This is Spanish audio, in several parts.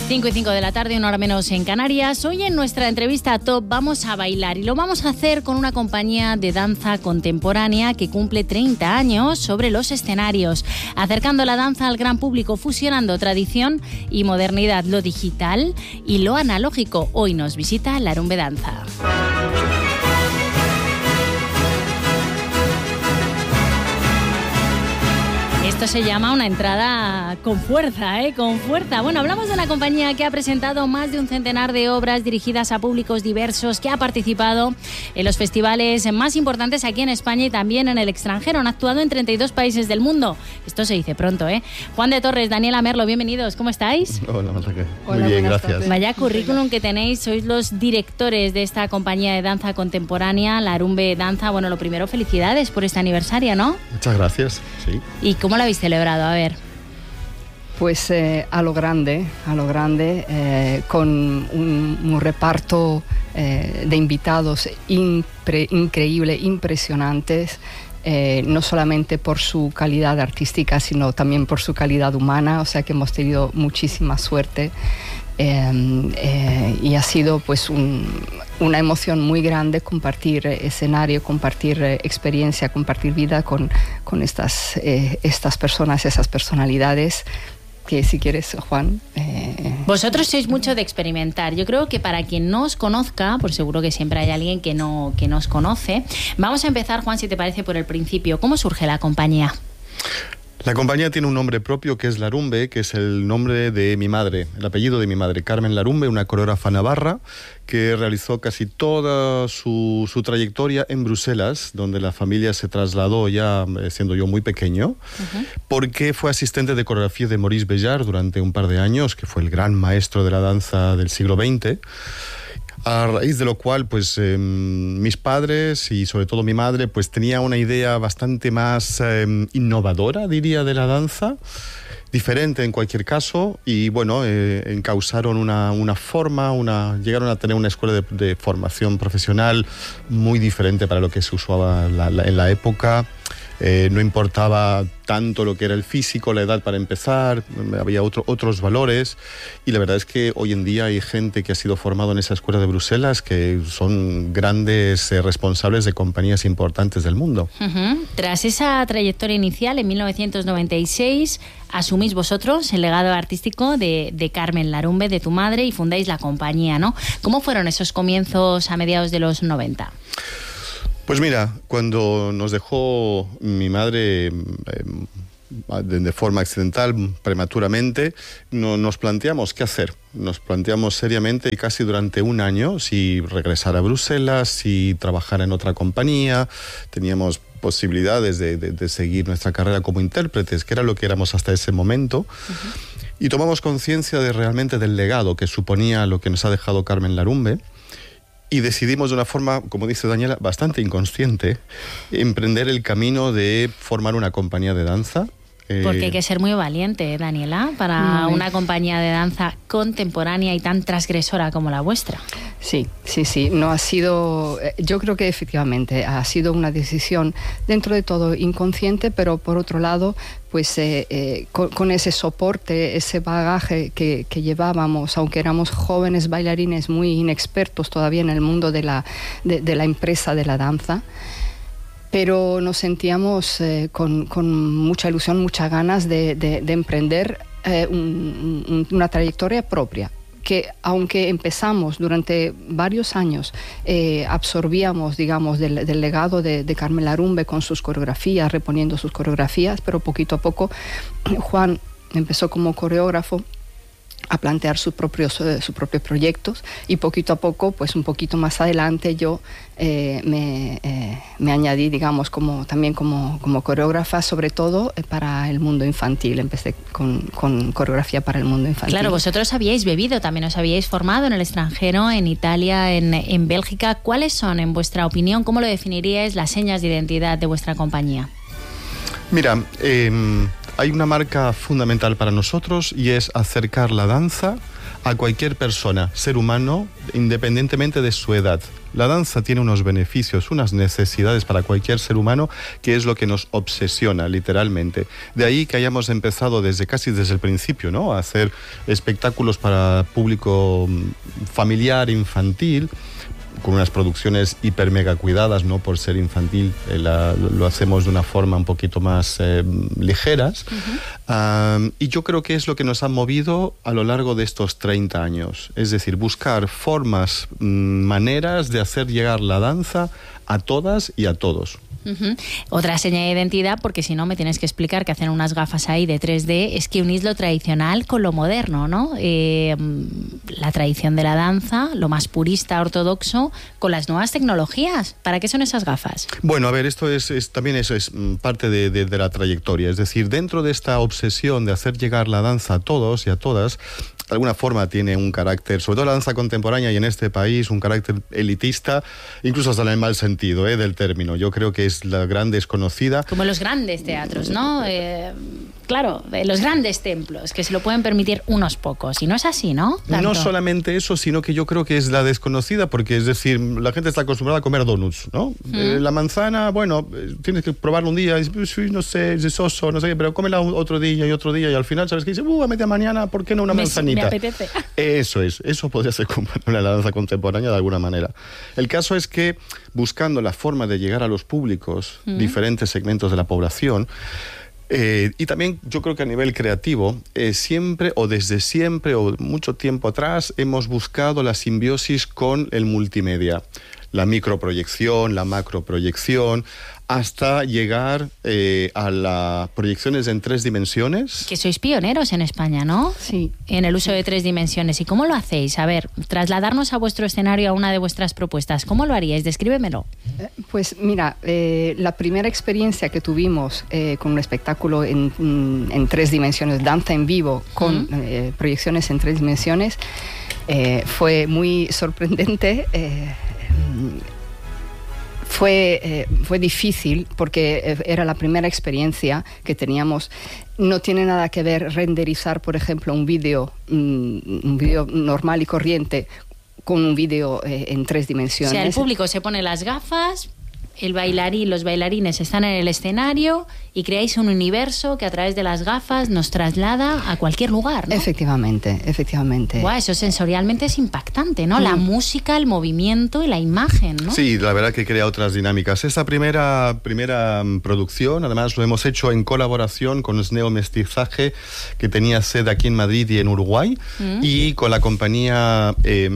5:05 de la tarde, una hora menos en Canarias. Hoy en nuestra entrevista Top vamos a bailar y lo vamos a hacer con una compañía de danza contemporánea que cumple 30 años sobre los escenarios, acercando la danza al gran público, fusionando tradición y modernidad, lo digital y lo analógico. Hoy nos visita Larumbe Danza. Esto se llama una entrada con fuerza, con fuerza. Bueno, hablamos de una compañía que ha presentado más de un centenar de obras dirigidas a públicos diversos, que ha participado en los festivales más importantes aquí en España y también en el extranjero. Han actuado en 32 países del mundo. Esto se dice pronto, ¿eh? Juan de Torres, Daniela Merlo, bienvenidos. ¿Cómo estáis? Hola, Raquel. Muy bien, gracias. Vaya currículum que tenéis. Sois los directores de esta compañía de danza contemporánea, Larumbe Danza. Bueno, lo primero, felicidades por este aniversario, ¿no? Muchas gracias, sí. ¿Y cómo lo habéis celebrado? A ver. Pues a lo grande, con un reparto de invitados increíble, impresionantes, no solamente por su calidad artística, sino también por su calidad humana, o sea que hemos tenido muchísima suerte. Y ha sido pues una emoción muy grande compartir escenario, compartir experiencia, compartir vida con estas personas, esas personalidades que, si quieres, Juan... Vosotros sois mucho de experimentar. Yo creo que para quien no os conozca, por seguro que siempre hay alguien que no os conoce, vamos a empezar, Juan, si te parece, por el principio. ¿Cómo surge la compañía? La compañía tiene un nombre propio que es Larumbe, que es el nombre de mi madre, el apellido de mi madre, Carmen Larumbe, una coreógrafa navarra que realizó casi toda su trayectoria en Bruselas, donde la familia se trasladó ya siendo yo muy pequeño, porque fue asistente de coreografía de Maurice Béjart durante un par de años, que fue el gran maestro de la danza del siglo XX. A raíz de lo cual, pues mis padres y sobre todo mi madre, pues tenía una idea bastante más innovadora, diría, de la danza, diferente en cualquier caso, y bueno, encausaron una forma, llegaron a tener una escuela de formación profesional muy diferente para lo que se usaba en la época. No importaba tanto lo que era el físico, la edad para empezar, había otros valores, y la verdad es que hoy en día hay gente que ha sido formado en esa escuela de Bruselas que son grandes responsables de compañías importantes del mundo. Tras esa trayectoria inicial, en 1996, asumís vosotros el legado artístico de Carmen Larumbe, de tu madre, y fundáis la compañía, ¿no? ¿Cómo fueron esos comienzos a mediados de los 90? Pues mira, cuando nos dejó mi madre de forma accidental, prematuramente, nos planteamos qué hacer. Nos planteamos seriamente y casi durante un año si regresar a Bruselas, si trabajar en otra compañía. Teníamos posibilidades de seguir nuestra carrera como intérpretes, que era lo que éramos hasta ese momento. Y tomamos conciencia realmente del legado que suponía lo que nos ha dejado Carmen Larumbe. Y decidimos de una forma, como dice Daniela, bastante inconsciente, emprender el camino de formar una compañía de danza. Porque hay que ser muy valiente, Daniela, para una compañía de danza contemporánea y tan transgresora como la vuestra. Sí. No ha sido, yo creo que efectivamente ha sido una decisión dentro de todo inconsciente, pero por otro lado, pues con ese soporte, ese bagaje que llevábamos, aunque éramos jóvenes bailarines muy inexpertos todavía en el mundo de la empresa de la danza. Pero nos sentíamos con mucha ilusión, muchas ganas de emprender una trayectoria propia, que aunque empezamos durante varios años, absorbíamos, digamos, del legado de Carmen Larumbe con sus coreografías, reponiendo sus coreografías, pero poquito a poco Juan empezó como coreógrafo a plantear sus propios proyectos, y poquito a poco, pues un poquito más adelante, yo me añadí, digamos, también como coreógrafa, sobre todo para el mundo infantil. Empecé con coreografía para el mundo infantil. Claro, vosotros habíais bebido, también os habíais formado en el extranjero, en Italia, en Bélgica. ¿Cuáles son, en vuestra opinión, cómo lo definiríais, las señas de identidad de vuestra compañía? Mira, hay una marca fundamental para nosotros y es acercar la danza a cualquier persona, ser humano, independientemente de su edad. La danza tiene unos beneficios, unas necesidades para cualquier ser humano, que es lo que nos obsesiona, literalmente. De ahí que hayamos empezado casi desde el principio, ¿no?, a hacer espectáculos para público familiar, infantil, con unas producciones hiper mega cuidadas, no por ser infantil, lo hacemos de una forma un poquito más ligeras. Y yo creo que es lo que nos ha movido a lo largo de estos 30 años. Es decir, buscar formas, maneras de hacer llegar la danza a todas y a todos. Otra seña de identidad, porque si no me tienes que explicar que hacen unas gafas ahí de 3D, es que unís lo tradicional con lo moderno, ¿no? La tradición de la danza, lo más purista, ortodoxo, con las nuevas tecnologías. ¿Para qué son esas gafas? Bueno, a ver, esto también es parte de la trayectoria. Es decir, dentro de esta obsesión de hacer llegar la danza a todos y a todas, de alguna forma tiene un carácter, sobre todo la danza contemporánea y en este país, un carácter elitista, incluso hasta en el mal sentido del término. Yo creo que es la gran desconocida. Como los grandes teatros, ¿no? Claro, los grandes templos, que se lo pueden permitir unos pocos. Y no es así, ¿no? No solamente eso, sino que yo creo que es la desconocida, porque es decir, la gente está acostumbrada a comer donuts, ¿no? La manzana, bueno, tienes que probarla un día, y dices, no sé, es soso, no sé qué, pero cómela otro día, y al final, ¿sabes qué? Dices, a media mañana, ¿por qué no una manzanita? Me apetece. Eso podría ser como la danza contemporánea de alguna manera. El caso es que, buscando la forma de llegar a los públicos, diferentes segmentos de la población, y también yo creo que a nivel creativo, siempre o desde siempre o mucho tiempo atrás hemos buscado la simbiosis con el multimedia, la microproyección, la macroproyección, hasta llegar a las proyecciones en 3 dimensiones. Que sois pioneros en España, ¿no? Sí. En el uso de 3 dimensiones. ¿Y cómo lo hacéis? A ver, trasladarnos a vuestro escenario a una de vuestras propuestas. ¿Cómo lo haríais? Descríbemelo. Pues mira, la primera experiencia que tuvimos con un espectáculo en 3 dimensiones, danza en vivo, con proyecciones en 3 dimensiones, fue muy sorprendente. Fue difícil porque era la primera experiencia que teníamos. No tiene nada que ver renderizar, por ejemplo, un vídeo normal y corriente con un vídeo en 3 dimensiones. O sea, el público se pone las gafas, los bailarines están en el escenario y creáis un universo que a través de las gafas nos traslada a cualquier lugar, ¿no? Efectivamente. Wow, eso sensorialmente es impactante, ¿no? La música, el movimiento y la imagen, ¿no? Sí, la verdad que crea otras dinámicas. Esta primera producción, además lo hemos hecho en colaboración con Sneo Mestizaje, que tenía sede aquí en Madrid y en Uruguay, y con la compañía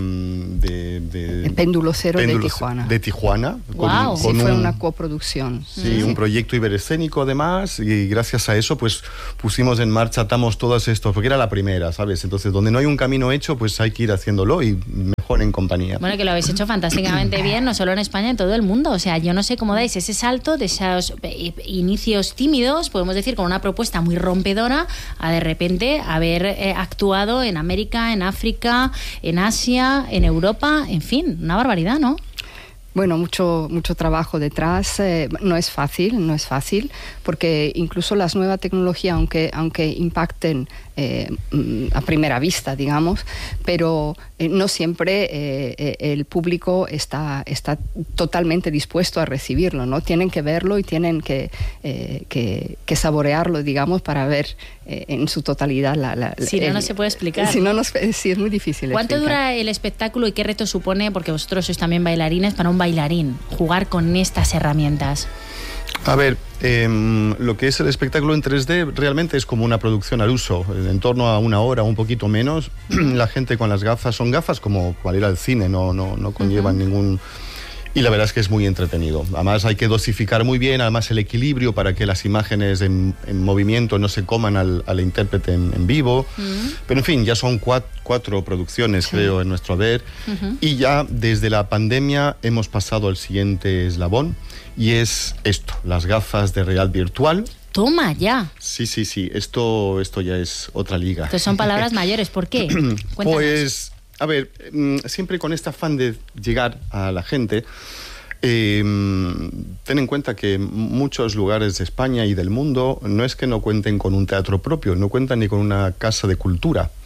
El Péndulo Cero de Tijuana. Wow. Fue una coproducción. Sí, un proyecto iberescénico además, y gracias a eso pues pusimos en marcha, atamos todas esto, porque era la primera, ¿sabes? Entonces, donde no hay un camino hecho, pues hay que ir haciéndolo y mejor en compañía. Bueno, que lo habéis hecho fantásticamente bien, no solo en España, en todo el mundo. O sea, yo no sé cómo dais ese salto de esos inicios tímidos, podemos decir, con una propuesta muy rompedora, a de repente haber actuado en América, en África, en Asia, en Europa, en fin, una barbaridad, ¿no? Bueno, mucho trabajo detrás. No es fácil, porque incluso las nuevas tecnologías, aunque impacten a primera vista, digamos, pero no siempre el público está totalmente dispuesto a recibirlo, ¿no? Tienen que verlo y tienen que saborearlo, digamos, para ver en su totalidad no se puede explicar. Sí, es muy difícil. ¿Cuánto dura el espectáculo y qué reto supone, porque vosotros sois también bailarines, para un bailarín jugar con estas herramientas? A ver, lo que es el espectáculo en 3D realmente es como una producción al uso, en torno a 1 hora, un poquito menos. La gente con las gafas, son gafas como para ir al cine, no conllevan ningún... Y la verdad es que es muy entretenido. Además hay que dosificar muy bien, además el equilibrio para que las imágenes en movimiento no se coman al intérprete en vivo. Pero en fin, ya son 4 producciones, creo, en nuestro haber. Y ya desde la pandemia hemos pasado al siguiente eslabón, y es esto, las gafas de realidad virtual. Toma, ya. Sí, esto ya es otra liga. Entonces son palabras mayores, ¿por qué? Cuéntanos. Pues... A ver, siempre con este afán de llegar a la gente, ten en cuenta que muchos lugares de España y del mundo no es que no cuenten con un teatro propio, no cuentan ni con una casa de cultura.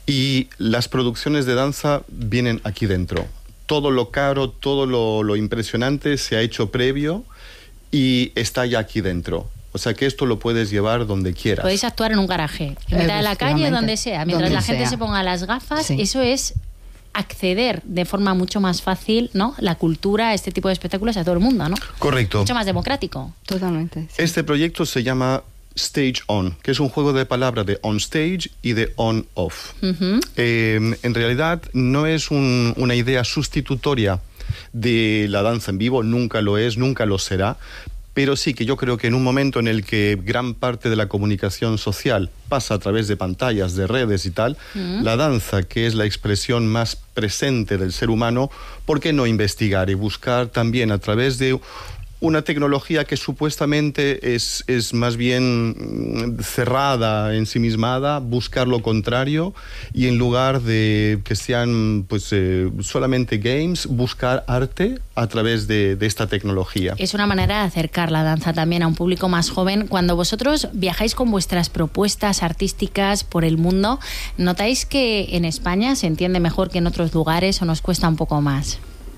Y las producciones de danza vienen aquí dentro. Todo lo caro, todo lo impresionante se ha hecho previo y está ya aquí dentro. O sea que esto lo puedes llevar donde quieras. Podéis actuar en un garaje, en mitad de la calle, donde sea. Mientras la gente se ponga las gafas, eso es acceder de forma mucho más fácil, ¿no? La cultura, este tipo de espectáculos a todo el mundo, ¿no? Correcto. Mucho más democrático. Totalmente. Sí. Este proyecto se llama Stage On, que es un juego de palabras de on stage y de on off. En realidad no es una idea sustitutoria de la danza en vivo, nunca lo es, nunca lo será, pero sí que yo creo que en un momento en el que gran parte de la comunicación social pasa a través de pantallas, de redes y tal, la danza, que es la expresión más presente del ser humano, ¿por qué no investigar y buscar también a través de una tecnología que supuestamente es más bien cerrada, ensimismada, buscar lo contrario y en lugar de que sean solamente games, buscar arte a través de esta tecnología. Es una manera de acercar la danza también a un público más joven. Cuando vosotros viajáis con vuestras propuestas artísticas por el mundo, ¿notáis que en España se entiende mejor que en otros lugares o nos cuesta un poco más?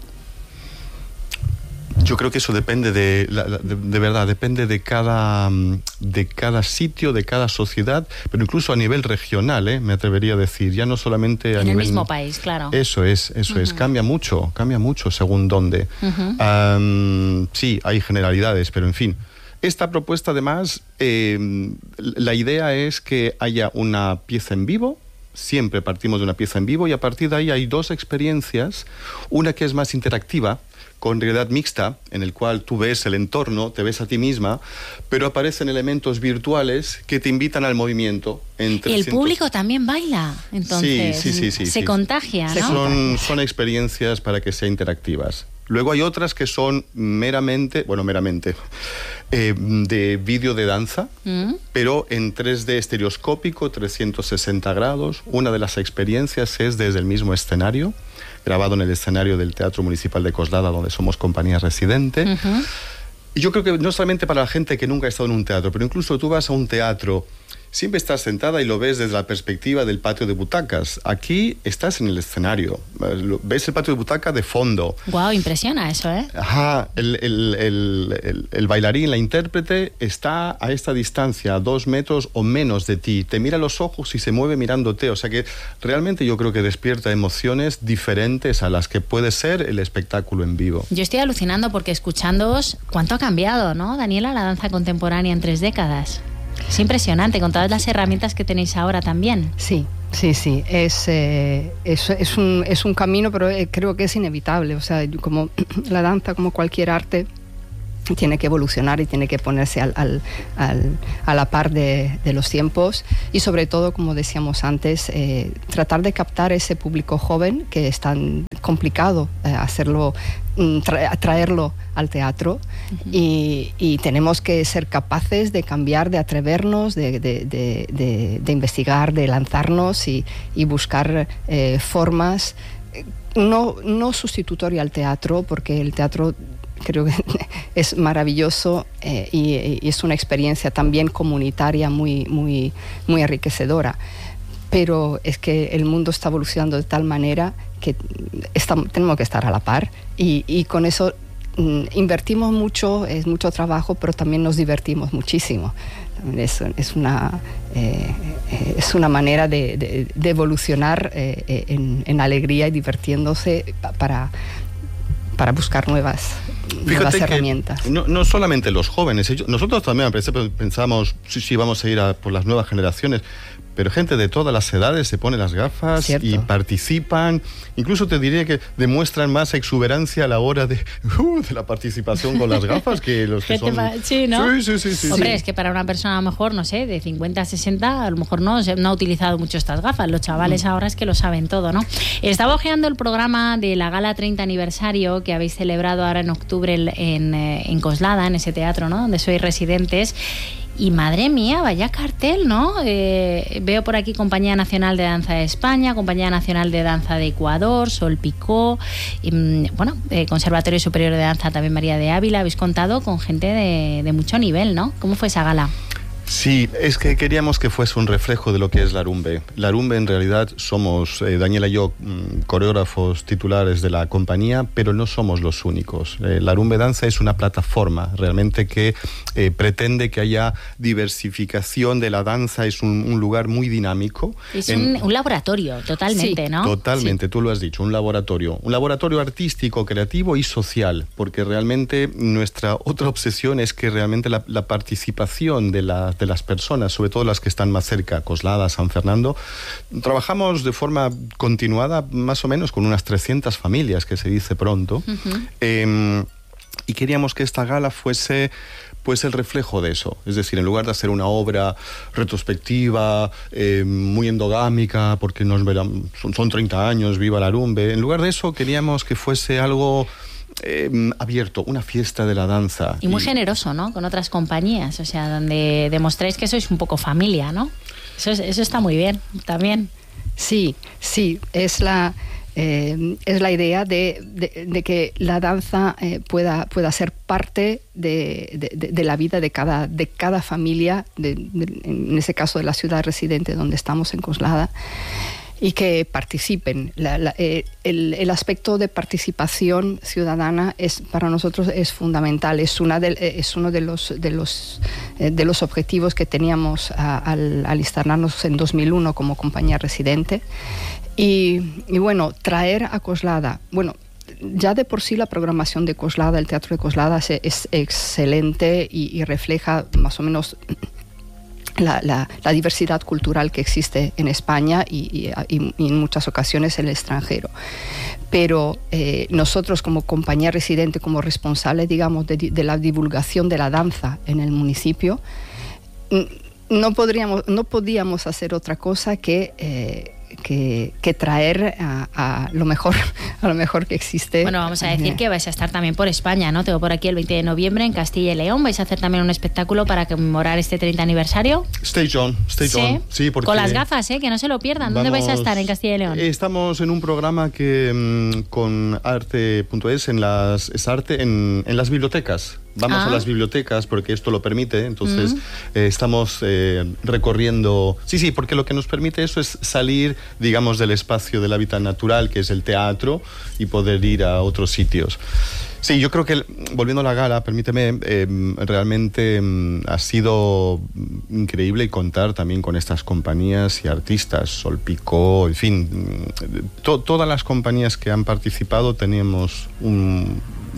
Yo creo que eso depende de verdad, depende de cada sitio, de cada sociedad, pero incluso a nivel regional, me atrevería a decir, ya no solamente a nivel... En el mismo país, claro. Eso es, cambia mucho según dónde. Sí, hay generalidades, pero en fin. Esta propuesta, además, la idea es que haya una pieza en vivo. Siempre partimos de una pieza en vivo y a partir de ahí hay dos experiencias, una que es más interactiva, con realidad mixta, en el cual tú ves el entorno, te ves a ti misma, pero aparecen elementos virtuales que te invitan al movimiento. El público también baila, entonces sí, se contagia, ¿no? Son experiencias para que sean interactivas. Luego hay otras que son meramente de vídeo de danza, pero en 3D estereoscópico, 360 grados. Una de las experiencias es desde el mismo escenario, grabado en el escenario del Teatro Municipal de Coslada, donde somos compañía residente. Y yo creo que no solamente para la gente que nunca ha estado en un teatro, pero incluso tú vas a un teatro, siempre estás sentada y lo ves desde la perspectiva del patio de butacas. Aquí estás en el escenario, ves el patio de butaca de fondo. Guau, impresiona eso, ¿eh? Ajá, el bailarín, la intérprete, está a esta distancia, a 2 metros o menos de ti. Te mira a los ojos y se mueve mirándote. O sea que realmente yo creo que despierta emociones diferentes a las que puede ser el espectáculo en vivo. Yo estoy alucinando porque escuchándoos, ¿cuánto ha cambiado, no, Daniela, la danza contemporánea en 3 décadas? Es impresionante, con todas las herramientas que tenéis ahora también. Sí. Es un camino, pero creo que es inevitable. O sea, como la danza, como cualquier arte, tiene que evolucionar y tiene que ponerse a la par de los tiempos y sobre todo, como decíamos antes, tratar de captar ese público joven que es tan complicado traerlo al teatro y tenemos que ser capaces de cambiar, de atrevernos, de investigar, de lanzarnos y buscar formas no sustitutoria al teatro, porque el teatro creo que es maravilloso y es una experiencia también comunitaria muy enriquecedora. Pero es que el mundo está evolucionando de tal manera que tenemos que estar a la par y con eso invertimos mucho, es mucho trabajo, pero también nos divertimos muchísimo. Es una manera de evolucionar en alegría y divirtiéndose para buscar nuevas herramientas. No solamente los jóvenes, nosotros también pensamos si vamos a ir por las nuevas generaciones, pero gente de todas las edades se pone las gafas. Cierto. Y participan, incluso te diría que demuestran más exuberancia a la hora de la participación con las gafas que los que son... Sí, ¿no? Sí. Hombre, es que para una persona a lo mejor, no sé, de 50 a 60, a lo mejor no ha utilizado mucho estas gafas. Los chavales ahora es que lo saben todo, ¿no? Estaba hojeando el programa de la Gala 30 aniversario que habéis celebrado ahora en octubre en Coslada, en ese teatro, ¿no? Donde sois residentes. Y madre mía, vaya cartel, ¿no? Veo por aquí Compañía Nacional de Danza de España, Compañía Nacional de Danza de Ecuador, Sol Picó, Conservatorio Superior de Danza también María de Ávila. Habéis contado con gente de mucho nivel, ¿no? ¿Cómo fue esa gala? Sí, es que queríamos que fuese un reflejo de lo que es Larumbe. Larumbe en realidad somos, Daniela y yo, coreógrafos titulares de la compañía, pero no somos los únicos. Larumbe Danza es una plataforma realmente que pretende que haya diversificación de la danza, es un lugar muy dinámico. Es un laboratorio, totalmente, sí, ¿no? Totalmente, sí. Tú lo has dicho, un laboratorio artístico, creativo y social, porque realmente nuestra otra obsesión es que realmente la participación de las personas, sobre todo las que están más cerca, Coslada, San Fernando, trabajamos de forma continuada más o menos con unas 300 familias, que se dice pronto, y queríamos que esta gala fuese pues el reflejo de eso, es decir, en lugar de hacer una obra retrospectiva, muy endogámica, porque son 30 años, viva Larumbe, en lugar de eso queríamos que fuese algo abierto, una fiesta de la danza. Y muy generoso, ¿no? Con otras compañías, o sea, donde demostráis que sois un poco familia, ¿no? Eso está muy bien, también. Sí, es la idea de que la danza pueda ser parte de la vida de cada familia, en ese caso de la ciudad residente donde estamos en Coslada, y que participen. El aspecto de participación ciudadana para nosotros es fundamental. Es uno de los objetivos que teníamos al instalarnos en 2001 como compañía residente. Y bueno, traer a Coslada, bueno, ya de por sí la programación de Coslada, el Teatro de Coslada es excelente y refleja más o menos la diversidad cultural que existe en España y en muchas ocasiones en el extranjero. Pero nosotros como compañía residente, como responsable, digamos, de la divulgación de la danza en el municipio, no podíamos hacer otra cosa que traer a lo mejor que existe. Bueno, vamos a decir que vais a estar también por España, ¿no? Tengo por aquí el 20 de noviembre en Castilla y León. ¿Vais a hacer también un espectáculo para conmemorar este 30 aniversario? Stage on. Sí, porque con las gafas, que no se lo pierdan. ¿Dónde vais a estar en Castilla y León? Estamos en un programa que con arte.es en las bibliotecas. Vamos a las bibliotecas porque esto lo permite, entonces estamos recorriendo... Sí, porque lo que nos permite eso es salir, digamos, del espacio del hábitat natural, que es el teatro, y poder ir a otros sitios. Sí, yo creo que, volviendo a la gala, permíteme, realmente ha sido increíble contar también con estas compañías y artistas, Solpicó, en fin, todas las compañías que han participado teníamos un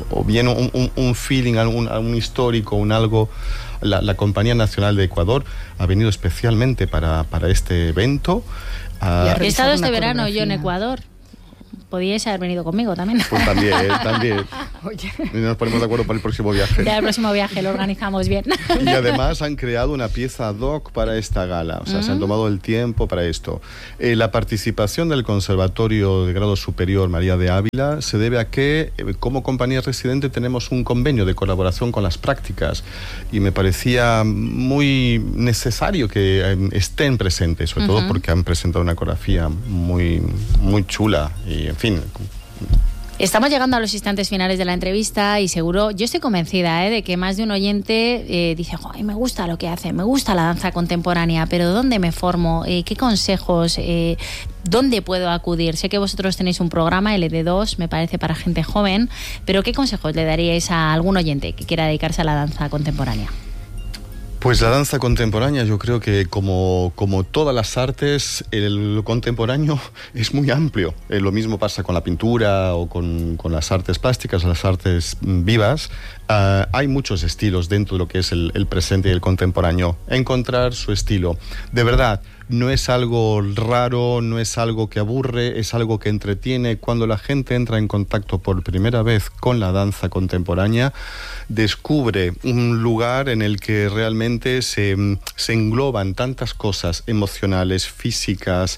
feeling, algún histórico, algo. La Compañía Nacional de Ecuador ha venido especialmente para este evento. He estado este verano yo en Ecuador. Podíais haber venido conmigo también. Pues también. Oye. Y nos ponemos de acuerdo para el próximo viaje. Ya el próximo viaje lo organizamos bien. Y además han creado una pieza ad hoc para esta gala. O sea, se han tomado el tiempo para esto. La participación del Conservatorio de Grado Superior María de Ávila se debe a que, como compañía residente, tenemos un convenio de colaboración con las prácticas. Y me parecía muy necesario que estén presentes, sobre todo porque han presentado una coreografía muy, muy chula. Y, en fin. Estamos llegando a los instantes finales de la entrevista y seguro, yo estoy convencida de que más de un oyente dice, me gusta lo que hace, me gusta la danza contemporánea, pero ¿dónde me formo? ¿Qué consejos? ¿Dónde puedo acudir? Sé que vosotros tenéis un programa, LD2, me parece para gente joven, pero ¿qué consejos le daríais a algún oyente que quiera dedicarse a la danza contemporánea? Pues la danza contemporánea, yo creo que como todas las artes, el contemporáneo es muy amplio. Lo mismo pasa con la pintura o con las artes plásticas, las artes vivas. Hay muchos estilos dentro de lo que es el presente y el contemporáneo. Encontrar su estilo. De verdad, no es algo raro, no es algo que aburre, es algo que entretiene. Cuando la gente entra en contacto por primera vez con la danza contemporánea, descubre un lugar en el que realmente se engloban tantas cosas emocionales, físicas,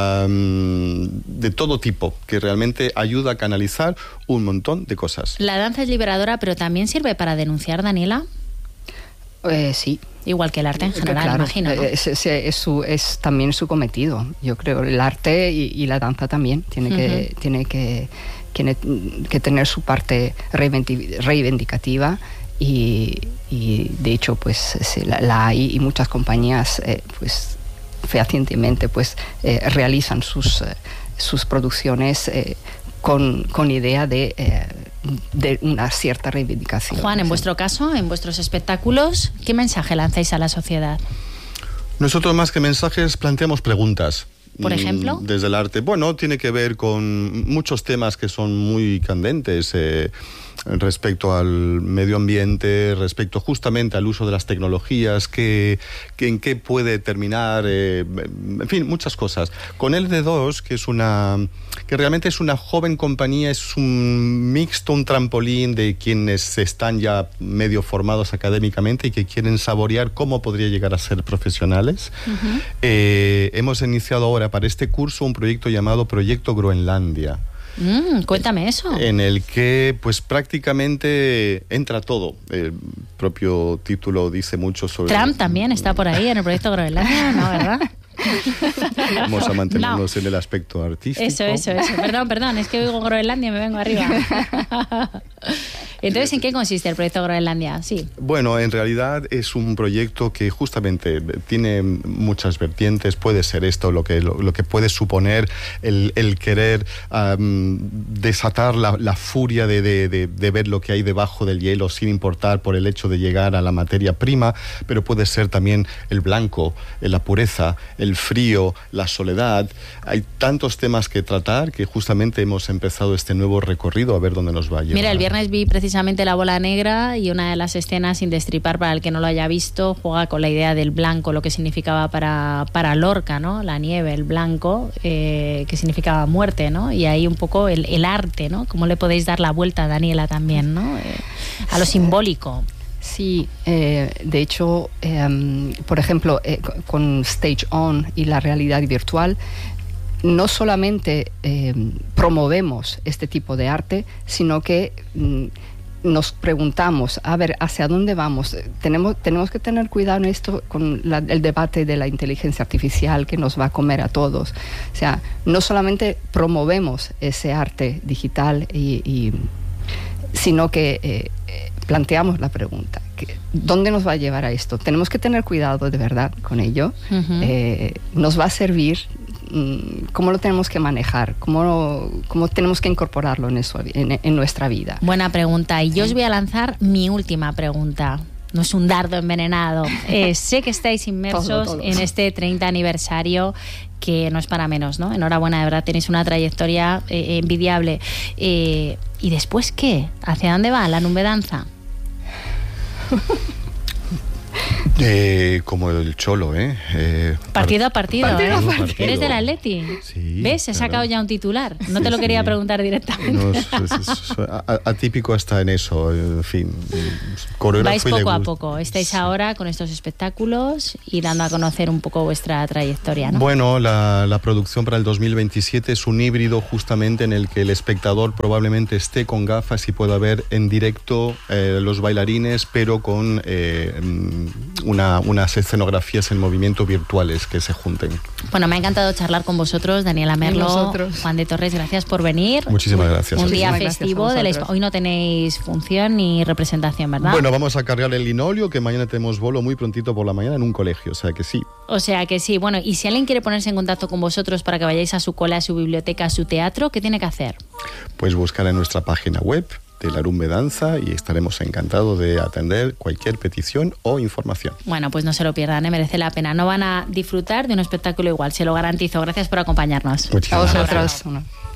de todo tipo, que realmente ayuda a canalizar un montón de cosas. La danza es liberadora, pero también sirve para denunciar, Daniela. Sí. Igual que el arte en general, claro, imagino, ¿no? Es también su cometido. Yo creo el arte y la danza también tiene que tener su parte reivindicativa y de hecho pues la hay, y muchas compañías pues fehacientemente pues realizan sus producciones con idea de una cierta reivindicación. Juan, en vuestro caso, en vuestros espectáculos, ¿qué mensaje lanzáis a la sociedad? Nosotros, más que mensajes, planteamos preguntas. ¿Por ejemplo? Desde el arte. Bueno, tiene que ver con muchos temas que son muy candentes respecto al medio ambiente, respecto justamente al uso de las tecnologías, en qué puede terminar, en fin, muchas cosas. Con LD2, que realmente es una joven compañía, es un mixto, un trampolín de quienes están ya medio formados académicamente y que quieren saborear cómo podría llegar a ser profesionales. Uh-huh. Hemos iniciado ahora para este curso un proyecto llamado Proyecto Groenlandia. Cuéntame eso. En el que pues prácticamente entra todo. El propio título dice mucho sobre... Trump también está por ahí en el Proyecto Groenlandia, ¿no, verdad? Vamos a mantenernos en el aspecto artístico. Eso. Perdón, es que oigo Groenlandia y me vengo arriba. Entonces, ¿en qué consiste el Proyecto Groenlandia? Sí. Bueno, en realidad es un proyecto que justamente tiene muchas vertientes. Puede ser esto lo que puede suponer el querer desatar la furia de ver lo que hay debajo del hielo sin importar por el hecho de llegar a la materia prima, pero puede ser también el blanco, la pureza, el frío, la soledad. Hay tantos temas que tratar que justamente hemos empezado este nuevo recorrido a ver dónde nos va a llevar. Mira, el viernes vi precisamente La Bola Negra y una de las escenas, sin destripar para el que no lo haya visto, juega con la idea del blanco, lo que significaba para Lorca, ¿no? La nieve, el blanco, que significaba muerte, ¿no? Y ahí un poco el arte, ¿no? Cómo le podéis dar la vuelta, Daniela, también, ¿no? A lo simbólico. Sí, de hecho, por ejemplo, con Stage On y la realidad virtual, no solamente promovemos este tipo de arte, sino que nos preguntamos, a ver, ¿hacia dónde vamos? Tenemos que tener cuidado en esto con el debate de la inteligencia artificial que nos va a comer a todos. O sea, no solamente promovemos ese arte digital, sino que planteamos la pregunta, ¿dónde nos va a llevar a esto? Tenemos que tener cuidado de verdad con ello. Uh-huh. ¿Nos va a servir? ¿Cómo lo tenemos que manejar? ¿Cómo tenemos que incorporarlo en nuestra vida? Buena pregunta. Y yo os voy a lanzar mi última pregunta. No es un dardo envenenado. Sé que estáis inmersos en este 30 aniversario, que no es para menos, ¿no? Enhorabuena, de verdad, tenéis una trayectoria envidiable. ¿Y después qué? ¿Hacia dónde va la Numbedanza? Como el Cholo, partido a partido, partido. ¿Eres del Atleti? Sí, ¿Ves? He sacado ya un titular. No te lo quería preguntar directamente. No, es atípico hasta en eso, en fin. Vais poco a poco. Estáis ahora con estos espectáculos y dando a conocer un poco vuestra trayectoria, ¿no? Bueno, la producción para el 2027 es un híbrido justamente en el que el espectador probablemente esté con gafas y pueda ver en directo los bailarines, pero con unas escenografías en movimiento virtuales que se junten. Bueno, me ha encantado charlar con vosotros, Daniela Merlo, Juan de Torres, gracias por venir. Muchísimas gracias. Un día festivo, hoy no tenéis función ni representación, ¿verdad? Bueno, vamos a cargar el linoleo, que mañana tenemos bolo muy prontito por la mañana en un colegio, o sea que sí. Bueno, y si alguien quiere ponerse en contacto con vosotros para que vayáis a su cole, a su biblioteca, a su teatro, ¿qué tiene que hacer? Pues buscar en nuestra página web de la Numbedanza y estaremos encantados de atender cualquier petición o información. Bueno, pues no se lo pierdan, merece la pena. No van a disfrutar de un espectáculo igual, se lo garantizo. Gracias por acompañarnos. Muchísimas gracias. A vosotros.